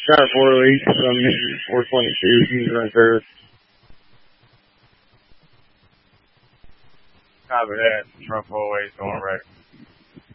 Got 408, some 422, he's right there. Copy that. Trump 408 going right.